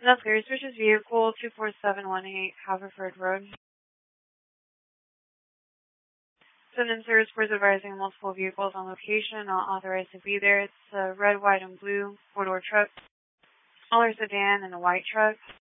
The Clear Switches vehicle 24718 Haverford Road. Send-in service for advising multiple vehicles on location, not authorized to be there. It's a red, white, and blue four-door truck, smaller sedan, and a white truck.